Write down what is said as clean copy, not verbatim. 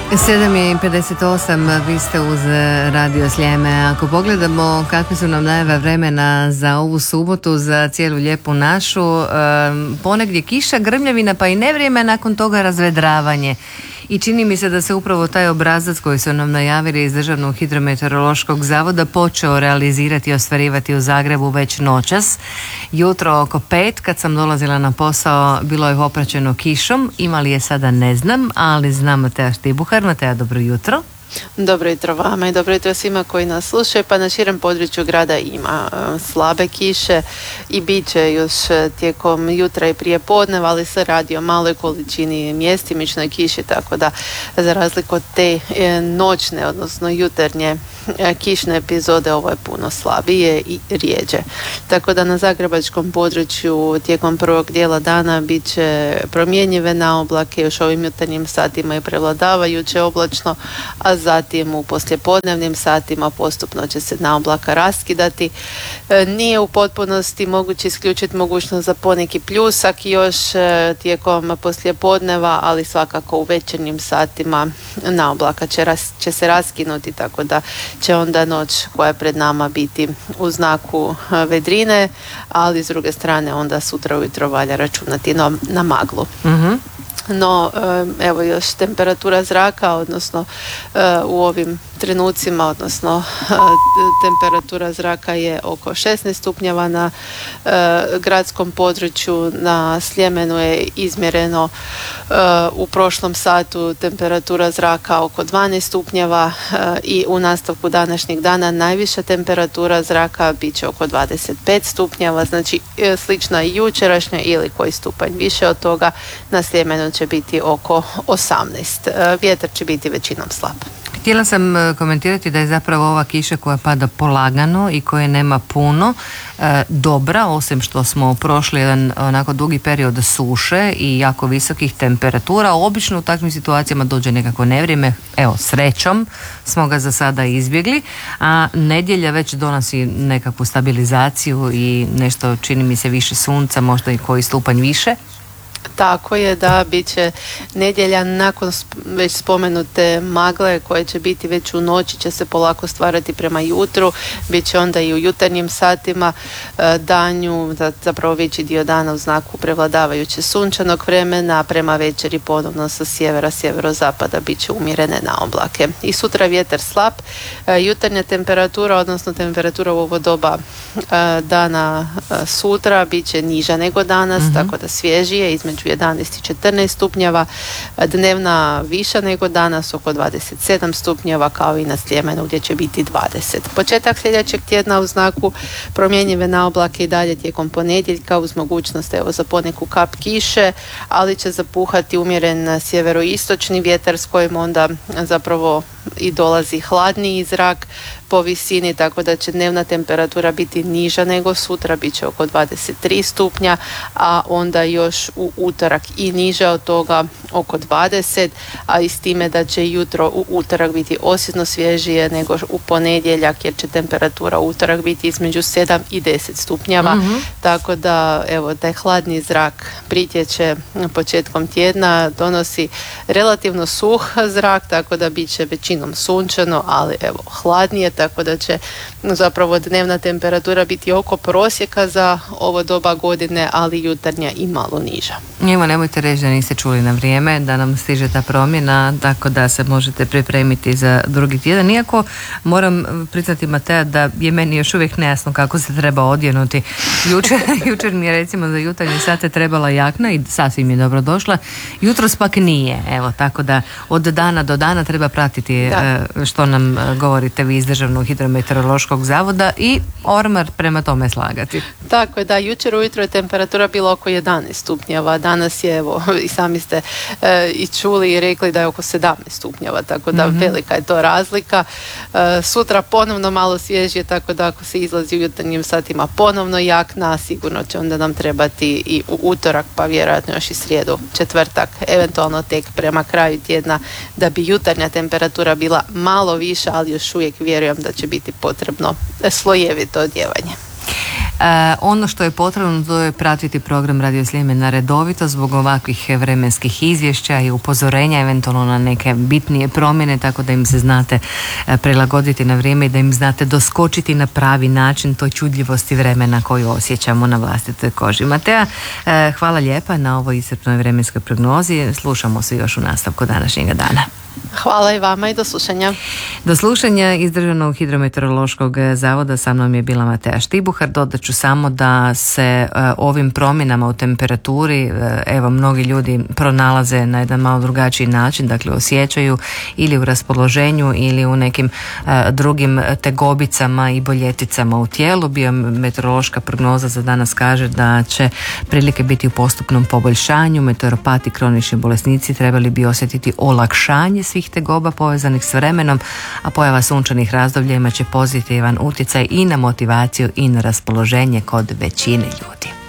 7:58, vi ste uz Radio Sljeme. Ako pogledamo kakve su nam najave vremena za ovu subotu, za cijelu lijepu našu, ponegdje kiša, grmljavina, pa i nevrijeme, nakon toga razvedravanje. I čini mi se da se upravo taj obrazac koji su nam najavili iz Državnog hidrometeorološkog zavoda počeo realizirati i ostvarivati u Zagrebu već noćas. Jutro oko 5 kad sam dolazila na posao bilo je popraćeno kišom, imali je sada ne znam, ali znam Matea Štibuhar. Matea, dobro jutro. Dobro jutro vama i dobro jutro svima koji nas slušaju. Pa na širem području grada ima slabe kiše i bit će još tijekom jutra i prije podneva, ali se radi o maloj količini mjestimičnoj kiši, tako da za razliku od te noćne, odnosno jutarnje kišne epizode, ovo je puno slabije i rijeđe. Tako da na zagrebačkom području tijekom prvog dijela dana bit će promjenjive naoblake, još ovim jutarnjim satima i prevladavajuće oblačno, a zatim u poslijepodnevnim satima postupno će se naoblaka raskidati. Nije u potpunosti moguće isključiti mogućnost za poneki pljusak još tijekom poslijepodneva, ali svakako u večernjim satima naoblaka će se raskinuti, tako da će onda noć koja je pred nama biti u znaku vedrine, ali s druge strane onda sutra ujutro valja računati na maglu. Mm-hmm. No, evo još temperatura zraka, odnosno u ovim trenucima, odnosno temperatura zraka je oko 16 stupnjeva na gradskom području. Na Sljemenu je izmjereno u prošlom satu temperatura zraka oko 12 stupnjeva i u nastavku današnjeg dana najviša temperatura zraka bit će oko 25 stupnjeva, znači slična i jučerašnja ili koji stupanj više od toga. Na Sljemenu će biti oko 18. Vjetar će biti većinom slab. Htjela sam komentirati da je zapravo ova kiša koja pada polagano i koje nema puno dobra, osim što smo prošli jedan onako dugi period suše i jako visokih temperatura. Obično u takvim situacijama dođe nekako nevrijeme, evo srećom smo ga za sada izbjegli, a nedjelja već donosi nekakvu stabilizaciju i nešto, čini mi se, više sunca, možda i koji stupanj više. Tako je, da bit će nedjelja nakon već spomenute magle koje će biti već u noći, će se polako stvarati prema jutru, bit će onda i u jutarnjim satima danju, zapravo veći dio dana u znaku prevladavajuće sunčanog vremena, prema večeri ponovno sa sjevera, sjeverozapada bit će umjerene naoblake. I sutra vjetar slab, jutarnja temperatura, odnosno temperatura u ovo doba dana sutra bit će niža nego danas, tako da svježije, između 11 i 14 stupnjeva, dnevna viša nego danas, oko 27 stupnjeva, kao i na Sljemenu gdje će biti 20. Početak sljedećeg tjedna u znaku promjenjive naoblake i dalje tijekom ponedjeljka uz mogućnost za poneku kap kiše, ali će zapuhati umjeren sjeveroistočni vjetar s kojim onda zapravo i dolazi hladniji zrak po visini, tako da će dnevna temperatura biti niža nego sutra, bit će oko 23 stupnja, a onda još u utorak i niže od toga, oko 20, a i s time da će jutro u utorak biti osjetno svježije nego u ponedjeljak, jer će temperatura u utorak biti između 7 i 10 stupnjeva, tako da evo taj hladni zrak pritječe početkom tjedna, donosi relativno suh zrak, tako da bit će većinom sunčano, ali evo hladnije, tako da će zapravo dnevna temperatura biti oko prosjeka za ovo doba godine, ali jutarnja i malo niža. Evo, nemojte reći da niste čuli na vrijeme da nam stiže ta promjena, tako da se možete pripremiti za drugi tjedan. Iako moram priznati, Matea, da je meni još uvijek nejasno kako se treba odjenuti. Jučer mi je recimo za jutarnje sate trebala jakna i sasvim je dobro došla. Jutros pak nije. Evo, tako da od dana do dana treba pratiti što nam govorite vi iz Državnog hidrometeorološkog zavoda i ormar prema tome slagati. Tako je, da, jučer ujutro je temperatura bila oko 11 stupnjeva, danas je, evo, i sami ste i čuli i rekli da je oko 17 stupnjeva, tako da velika je to razlika. Sutra ponovno malo svježije, tako da ako se izlazi u jutarnjim satima ponovno jakna, sigurno će onda nam trebati i u utorak, pa vjerojatno još i srijedu, četvrtak, eventualno tek prema kraju tjedna, da bi jutarnja temperatura bila malo viša, ali još uvijek vjerujem da će biti potrebno slojevito odjevanje. Ono što je potrebno to je pratiti program Radio Sljeme na redovito zbog ovakvih vremenskih izvješća i upozorenja eventualno na neke bitnije promjene, tako da im se znate prilagoditi na vrijeme i da im znate doskočiti na pravi način toj čudljivosti vremena koju osjećamo na vlastitoj koži. Matea, hvala lijepa na ovoj iscrpnoj vremenskoj prognozi. Slušamo se još u nastavku današnjega dana. Hvala i vama i do slušanja. Do slušanja iz Državnog hidrometeorološkog zavoda sa mnom je bila Matea Štibuhar. Dodat ću samo da se ovim promjenama u temperaturi evo mnogi ljudi pronalaze na jedan malo drugačiji način, dakle osjećaju ili u raspoloženju ili u nekim drugim tegobicama i boljeticama u tijelu. Biometeorološka prognoza za danas kaže da će prilike biti u postupnom poboljšanju. Meteoropati, kronični bolesnici trebali bi osjetiti olakšanje svih tegoba povezanih s vremenom, a pojava sunčanih razdoblja imat će pozitivan utjecaj i na motivaciju i na raspoloženje kod većine ljudi.